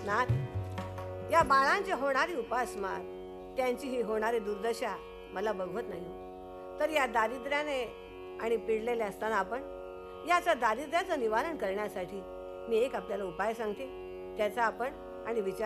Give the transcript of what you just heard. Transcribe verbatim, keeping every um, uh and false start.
नाथ, या बाळांची होणारी उपासमार, त्यांची ही होणारी दुर्दशा मला बघवत नाही. तर या दारिद्र्याने आणि पिडलेले असताना आपण याचं दारिद्र्याचं निवारण करण्यासाठी मी एक आपल्याला उपाय सांगते. त्याचा आपण आणि विचार